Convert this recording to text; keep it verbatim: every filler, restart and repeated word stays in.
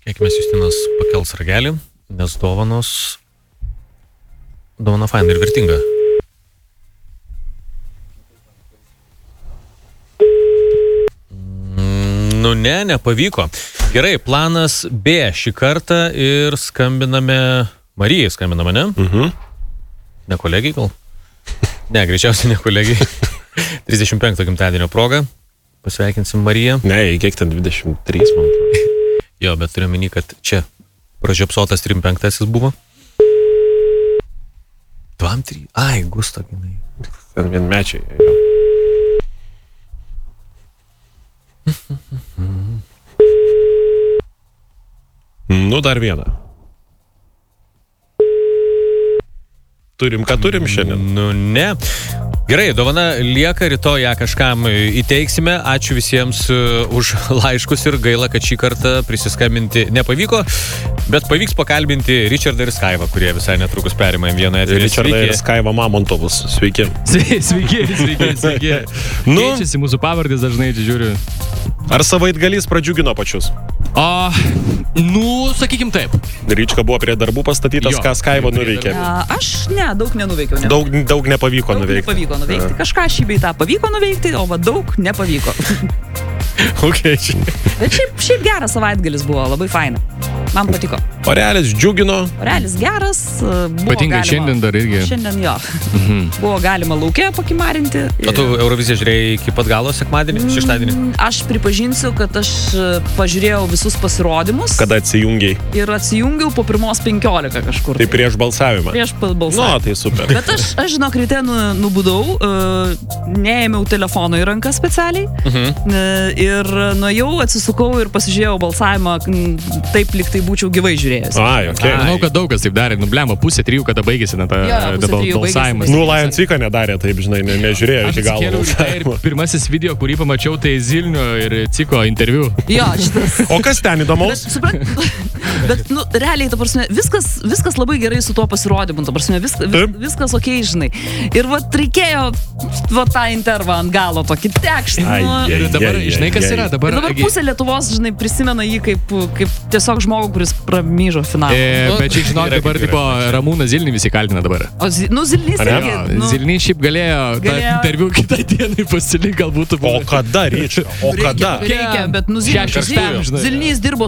Kiekime Justinas pakels ragelį, nes dovanos, dovana faina ir vertinga. Nu ne, nepavyko. Gerai, planas B šį kartą ir skambiname Marijai, skambiname, ne? Mhm. Ne kolegijai gal? Ne, greičiausiai ne kolegijai. trisdešimt penkto gimtadienio proga. Pasveikinsim Mariją. Ne, kiek ten dvidešimt trys, man atrodo. Jo, bet turiu meni, kad čia pražiopsotas trisdešimt penktasis buvo. Dvam trys. Ai, Gusto, ginai. Ten vienmečiai. Nu, dar vieną. Turim, ką turim šiandien? Nu, ne. Gerai, dovana lieka, rytoj ją kažkam įteiksime. Ačiū visiems už laiškus ir gaila, kad šį kartą prisiskambinti nepavyko, bet pavyks pakalbinti Richardą ir Skaivą, kurie visai netrukus perima į vieną eterį. Richardą ir Skaivą Mamontovus. Sveiki. Sveiki, sveiki, sveiki. Nu, keičiasi mūsų pavardės dažnai, čia žiūriu. Ar savaitgalys pradžiugino pačius? O, nu, sakykim taip. Ryčka buvo prie darbų pastatytas, Jo, ką Skaiva prie nuveikė. A, aš ne, daug nenuveikiau. Ne. Daug, daug nepavyko daug nuveikti. nepavyko nuveikti. Ja. Kažką šį bei tą pavyko nuveikti, o va daug nepavyko. Okay. Bet šiaip, šiaip geras savaitgalis buvo, labai faina. Man patiko. Orelis džiugino. Orelis geras. Buvo Ypatingai galima, šiandien dar irgi. Šiandien jo. Mhm. Buvo galima lauke pakimarinti. O tu Euroviziją žiūrėjai iki pat galo sekmadienį, šeštadienį? Aš pripažinsiu, kad aš pažiūrėjau visus pasirodymus. Kada atsijungiai? Ir atsijungiau po pirmos penkiolika kažkur. Tai prieš balsavimą. Prieš balsavimą. Nu, tai super. Bet aš, aš žinok, ryte nu, nubudau, uh, neėmiau telefono į ranką specialiai Mhm. uh, ir nuėjau, atsisukau ir pasižiūrėjau balsavimą m, taip, lyg tai būčiau gyvai žiūrėjęs. Ai, okei. Okay. Manau, kad daug kas taip darė. Nu, blemba, pusė trijų, kada baigėsi na, ta, Jo, pusė ta trijų balsavimas. baigėsi. Nu, Lion Cika nedarė taip, žinai, ne, nežiūrėjo Aš iki galo. atsikėliau ryte ir pirmasis video, kurį pamačiau, tai Zilnio ir Ciko interviu. Jo, šitas. O kas ten Bet, įdomaus? suprat, bet, nu, realiai, ta prasme, viskas, viskas labai gerai su tuo pasirodymu, ta prasme, vis, vis, Taip. viskas okei, žinai. Ir vat reikėjo, vat tą intervą ant galo tokį tekštą. Ai, Nu, ai, Ir dabar, ai, žinai, kas ai, yra? ai. Dabar, Ir dabar pusė Lietuvos, žinai, prisimena jį kaip, kaip tiesiog žmogų, kuris pramyžo finalą. E, Nu, bet čia, žinok, yra dabar kaip tipo, yra. Ramūną Zilnį visi kaltina dabar. O, zi, nu, Zilnys Ar ne? irgi. Nu, Zilnys šiaip galėjo tą Galėjo. interviu kitą dieną pasilikti, galbūt O kada, Ryčka? O kada? reikia, bet, nu, Šešios Zilnys, pem, žinai. Zilnys dirbo